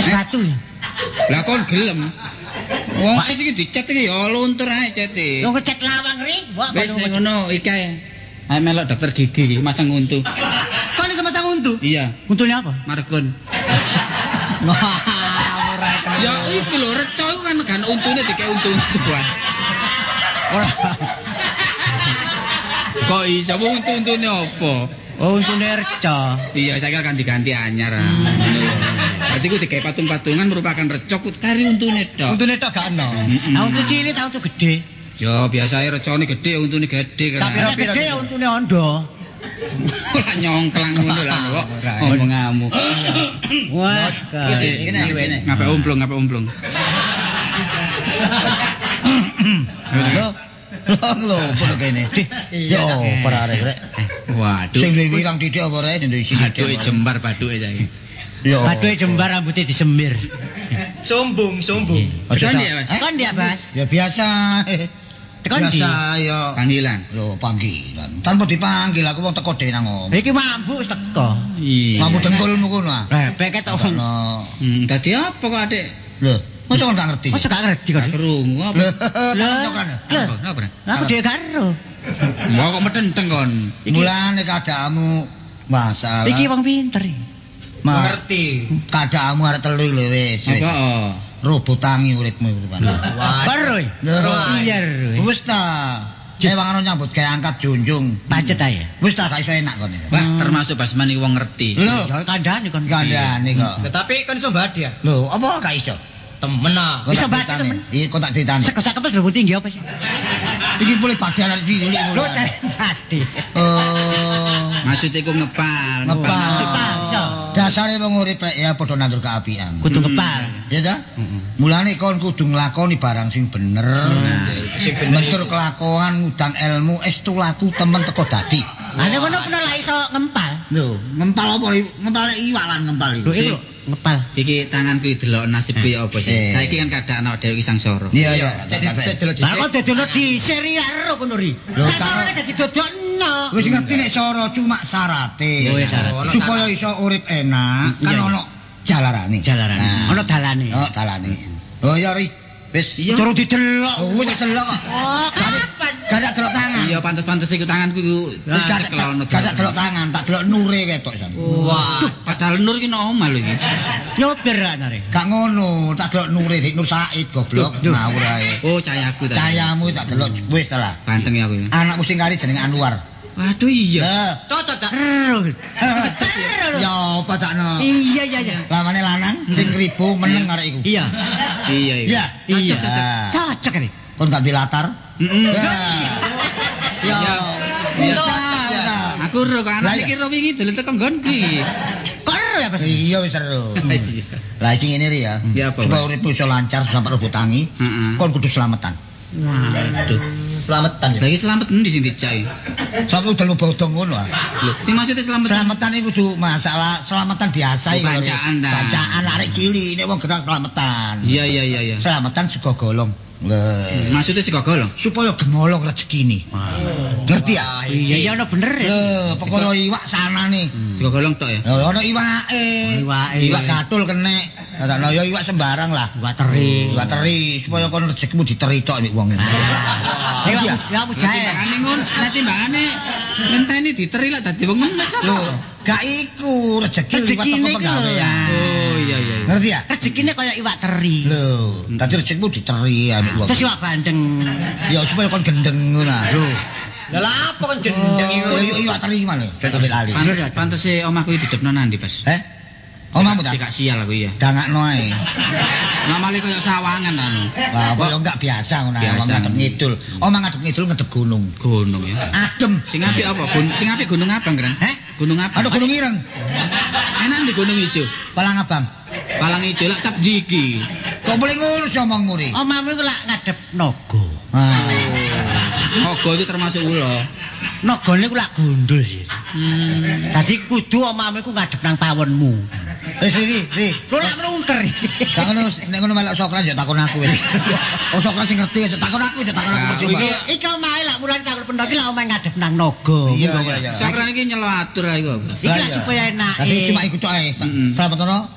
batu. Lah kon gelem. Wong wis iki dicet iki ya luntur ae cete. Yo ngecet lawang ri, mbok Wis ning ngono iki ae. Ayo melok dokter gigi iki masang untu. Kon iso masang untu? Iya. Untune apa? Margon. Wah, ora kena. Ya iki lho reca iku kan untune dikek untu-untuan. Ora. Kok iso untu-untune apa? Oh, untune reca. Iya, saya kan diganti anyar. Berarti ku digawe patung-patungan merupakan recok kari untune tok. Untune tok gak ono. Untu cilik ta untu gede? Ya biasae recone gede, untune gede kan. Tapi gede ya untune ondo. Ora nyongklang ngono lah kok. Ngomong ngamuk. Wah, Ngene. Ngapain umplung. Lho, podo kene. Yo, para arek. Waduh. Sing duwe wirang titik apa rek ndek sini. Baduke jembar baduke saiki. Yo. Baduke jembar rambutnya disemir. Sombong. Tekan ya, Mas? Kon dia, Mas. Ya biasa. Tekan di. Biasa yo. Panggilan. Yo panggilan. Tanpa dipanggil aku wong teko dhewe nang ngomong. Iki mampu wis teko. Iya. Mampu dengkulmu kono ah. Lah, peket tok. Ono. Dadi apa kok Adik? Lho, mosok kon gak ngerti. Masa gak ngerti kok. Gak krungu apa? Lho, kan. Apa? Aku dhewe gak ero. Mau kok metenteng kon. Mulane kadhamu masalah. Iki wong pinter iki. Ngerti. Kadhamu arek telu lho wis. Apa? Robot tangi uripmu iku kan. Baru. Iya, Roy. Wis ta. Cewang nyambut gawe angkat junjung. Pacet ae. Wis ta gak iso enak kon. Wah, termasuk Basman iki wong ngerti. Lho, Ya kandhane kon. kandhane kok. Tetapi kan iso mbadi ya. Lho, apa gak iso? Temen ah. Kok Bisa tak baca, critani? temen. Iya, kok tak critani. Sekepel rambut tinggi apa sih? Iki boleh badalan cilik Lho cari tadi. Oh, Maksud iku ngepal. ngepal. Iso. Dasare wong urip rek ya padha nandur keapian. Kudu kepal. Ya ta? Mulane kon kudu nglakoni barang sing bener. Sing bener. Mentur kelakuan ngudang ilmu estu laku temen teko dadi. Ane kono pernah lah iso ngempal. Lho, ngempal apa? Ngempal iwak lan ngempal Lho iki. iki lho, ngempal. Iki tanganku delok nasibku ya apa sih? Eh. Saiki kan kadang ana dhewe iki sangsara. Iya, iya. Lah kok dodono di seri ero kono ri. Lho, Sasorone dadi dodokno. Wis ngerti nek soro cuma syarate. Oh, iya, syarat. Supaya iso urip enak, kan Iya, iya. ono jalarane. Jalarane. Nah. Ono dalane. Oh, dalane. Oh ya ri. Wis. Iya. Turu didelok. Oh, wis selok kok. Oh, kapan? Gak ada delok tangan. Iya pantes-pantes iku tanganku iku Wis gak ada delok tangan, tak delok nure ketok jan. Wah, padahal Nur iki nang omah lho iki. Yo berane. Gak ngono, tak delok nure Dik Nur Said goblok ngawur ae. Oh, cahayaku tadi. Cayamu tak delok wis ta lah. Ganteng ya aku ya. Anakmu sing kari jenenge Anwar. Waduh iya. Lah, Cocok tak? Ero. ya apa takno. Iya iya iya. Lamane lanang sing kribo meneng arek iku. Iya. Iya Iya. Iya. Ah. Cocok ini. Kon gak di latar. Heeh. Ya. Iya. Ya. Aku ro kok Lah, anak iya. iki ro wingi dolen teko nggonku iki. Kok ero ya, Mas? Iya wis seru. Lah iki ngene ri ya. Iya, apa, Supaya uripmu iso lancar sampai rebut tangi, Heeh. kon kudu selametan. Waduh. Selametan ya. Lagi selamat endi sing dicai? Sampai udah lu bodong ngono ah. Lho, iki maksudnya selamat. Selamatan itu kudu masalah selamatan biasa Oh, iki lho, Ri. bacaan ta. Bacaan arek cilik nek wong gerak selamatan. Iya. Selamatan sego golong. Lah, Maksudnya sego golong. supaya gemolong rezekine. Ngerti ya? Iya iya ono bener ya. Lho, pokoke iwak sanane. Sego golong tok ya. Ono iwake. Iwake. Iwak satul kenek. Ono ya iwak sembarang lah. Iwak teri. Iwak teri supaya kon rezekimu diteri tok nek wong. Iwak Iya. iwak jahe. Timbangane ngono, nek timbangane ngenteni diteri lak dadi wong ngemes apa? Lho, gak iku rezeki liwat teko Rezekine penggawean. Oh iya. Ngerti ya? Rezekine kaya iwak teri. Lho, dadi rezekimu diteri ambek wong. Terus iwak bandeng. Ya supaya kon gendeng ngono ah. Lho. Lah apa kan jendeng Oh, iki? iwak teri mana? Sampai lali. Pantes omahku iki didepno nandi, Bas. Omahmu ta? Sik gak sial aku iya. Dangakno ae. Namale koyo sawangan anu. Wah, kok enggak biasa ngono ae, Biasa. omah ngadep ngidul. Omah ngadep ngidul ngedep gunung. Gunung ya. Adem. Sing apik apa? Sing apik Gunung Abang, Kran? Gunung apa? Ada gunung ireng. Enak di Gunung Ijo. Palang Abang. Palang Ijo lak tap jiki. Kok boleh ngono sih omongmu ri? Omahmu iku lak ngadep naga. Ogo itu termasuk ula. Nagane iku lak gundul sih. Dadi kudu omahmu iku ngadep nang pawonmu. Ri. Lho lak melungker. Tak ngono, nek ngono melok Sokran ya takon aku wis. Oh Sokran sing ngerti ya takon aku percuma. Iki omahe lak mulan karo pendaki lak omahe ngadep nang naga. Iya. Sakran iki nyelo atur ae iku. Iki lah supaya enak. Tadi cuma ikut coy. Selamat ono.